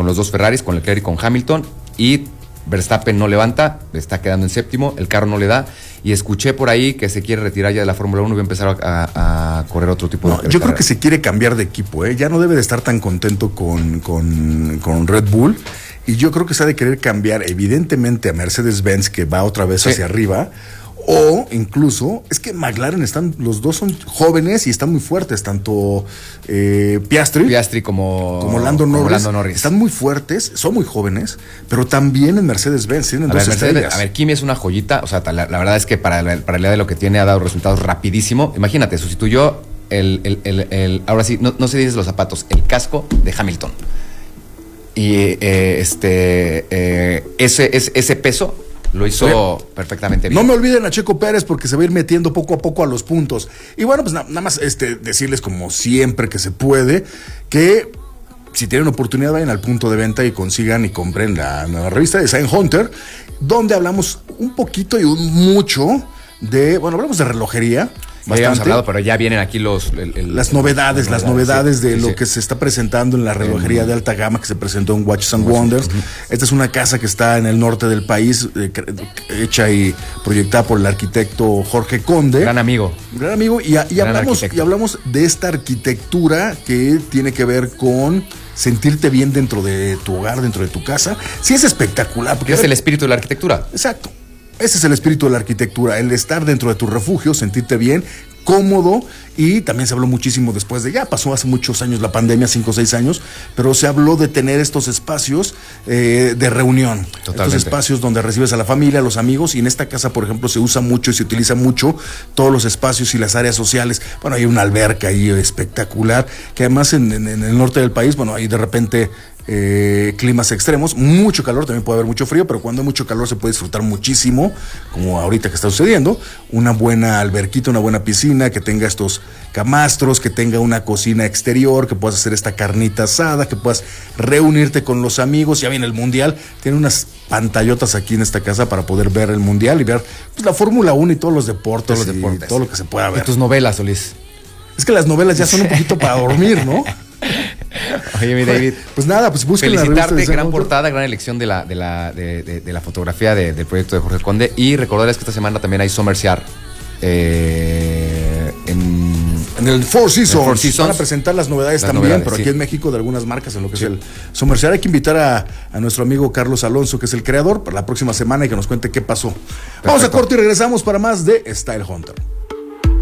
con los dos Ferraris, con Leclerc y con Hamilton, y Verstappen no levanta, está quedando en séptimo, el carro no le da, y escuché por ahí que se quiere retirar ya de la Fórmula 1 y va a empezar a correr otro tipo de yo creo que se quiere cambiar de equipo, ya no debe de estar tan contento con Red Bull, y yo creo que se ha de querer cambiar evidentemente a Mercedes-Benz, que va otra vez hacia arriba, o incluso, es que McLaren los dos son jóvenes y están muy fuertes, tanto Piastri como Lando Norris. Están muy fuertes, son muy jóvenes, pero también en Mercedes-Benz tienen dos estrellas. A ver, Kimi es una joyita, o sea, la verdad es que para la idea de lo que tiene ha dado resultados rapidísimo. Imagínate, sustituyó ahora sí, no se dice los zapatos, el casco de Hamilton. Y ese peso lo hizo perfectamente bien. No me olviden a Checo Pérez, porque se va a ir metiendo poco a poco a los puntos. Y bueno, pues nada más decirles, como siempre que se puede, que si tienen oportunidad vayan al punto de venta y consigan y compren la nueva revista de Design Hunter, donde hablamos un poquito y mucho hablamos de relojería. Ya habíamos hablado, pero ya vienen aquí las novedades de lo que se está presentando en la relojería de alta gama que se presentó en Watches and Wonders. Esta es una casa que está en el norte del país, hecha y proyectada por el arquitecto Jorge Conde. Gran amigo. Y hablamos de esta arquitectura que tiene que ver con sentirte bien dentro de tu hogar, dentro de tu casa. Sí, es espectacular. Porque es el espíritu de la arquitectura. Exacto. Ese es el espíritu de la arquitectura, el estar dentro de tu refugio, sentirte bien, cómodo, y también se habló muchísimo después ya pasó hace muchos años la pandemia, 5 o 6 años, pero se habló de tener estos espacios de reunión. Totalmente. Estos espacios donde recibes a la familia, a los amigos, y en esta casa, por ejemplo, se usa mucho y se utiliza mucho todos los espacios y las áreas sociales. Bueno, hay una alberca ahí espectacular, que además en el norte del país, hay de repente climas extremos, mucho calor, también puede haber mucho frío, pero cuando hay mucho calor se puede disfrutar muchísimo, como ahorita que está sucediendo, una buena alberquita, una buena piscina, que tenga estos camastros, que tenga una cocina exterior, que puedas hacer esta carnita asada, que puedas reunirte con los amigos. Ya viene el mundial, tiene unas pantallotas aquí en esta casa para poder ver el mundial y ver la Fórmula 1 y todos los deportes, todo lo que se pueda ver. Y tus novelas, Solís. Es que las novelas ya son un poquito para dormir, ¿no? Oye, mi David, pues nada, pues busquen felicitarte, la revista, gran portada, gran elección de la fotografía del proyecto de Jorge Conde, y recordarles que esta semana también hay Somerciar en el Four Seasons. Van a presentar las novedades también, pero aquí en México de algunas marcas en lo que es el Somerciar. Hay que invitar a nuestro amigo Carlos Alonso, que es el creador, para la próxima semana y que nos cuente qué pasó. Perfecto. Vamos a corte y regresamos para más de Style Hunter.